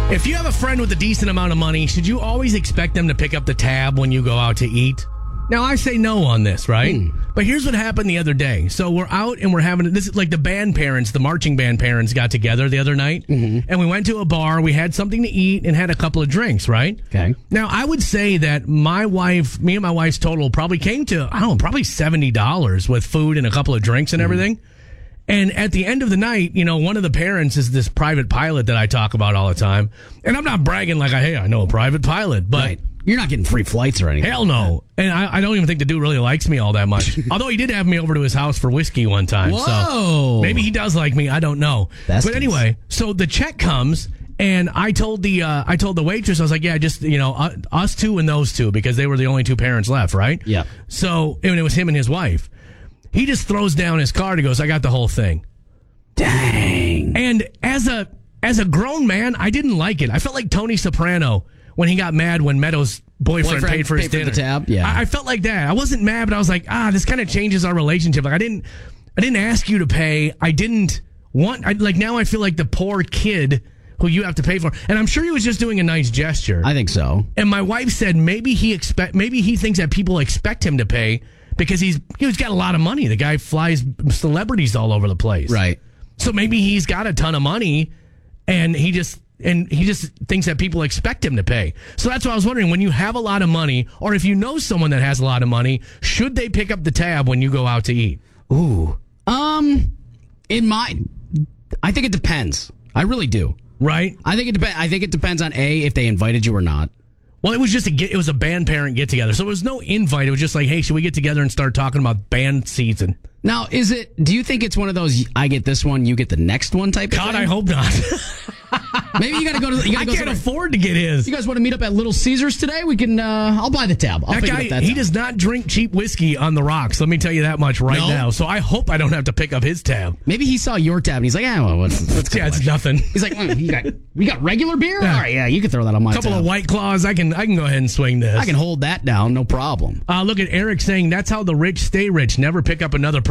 If you have a friend with a decent amount of money, should you always expect them to pick up the tab when you go out to eat? Now, I say no on this, right? But here's what happened the other day. So we're out and we're having, this is like the band parents, the marching band parents got together the other night. And we went to a bar. We had something to eat and had a couple of drinks, right? Okay. Now, I would say that me and my wife's total probably came to, I don't know, probably $70 with food and a couple of drinks and everything. And at the end of the night, you know, one of the parents is this private pilot that I talk about all the time. And I'm not bragging like, hey, I know a private pilot, but... Right. You're not getting free flights or anything. Hell no. And I don't even think the dude really likes me all that much. Although he did have me over to his house for whiskey one time. Whoa. So maybe he does like me. I don't know. But anyway, so the check comes, and I told the waitress, I was like, yeah, just, you know, us two and those two, because they were the only two parents left, right? Yeah. So, and it was him and his wife. He just throws down his card and goes, I got the whole thing. Dang. And as a grown man, I didn't like it. I felt like Tony Soprano when he got mad when Meadows' boyfriend paid for his dinner. The tab? Yeah. I felt like that. I wasn't mad, but I was like, this kind of changes our relationship. Like I didn't ask you to pay. I didn't want. Now I feel like the poor kid who you have to pay for. And I'm sure he was just doing a nice gesture. I think so. And my wife said maybe he thinks that people expect him to pay because he's got a lot of money. The guy flies celebrities all over the place. Right. So maybe he's got a ton of money, and he just thinks that people expect him to pay. So that's why I was wondering, when you have a lot of money, or if you know someone that has a lot of money, should they pick up the tab when you go out to eat? Ooh. I think it depends. I really do. Right? I think it depends on if they invited you or not. Well, it was a band parent get together. So it was no invite. It was just like, hey, should we get together and start talking about band season? Now, do you think it's one of those, I get this one, you get the next one type of thing? God, I hope not. Maybe you got to go to. I can't afford to get his. You guys want to meet up at Little Caesars today? We can. I'll buy the tab. I'll pick up that he tab. does not drink cheap whiskey on the rocks. Let me tell you that much now. So I hope I don't have to pick up his tab. Maybe he saw your tab and he's like, what's it's nothing. He's like, we got regular beer. Yeah. All right, yeah, you can throw that on my tab. A couple of White Claws. I can go ahead and swing this. I can hold that down, no problem. Look at Eric saying that's how the rich stay rich. Never pick up another person.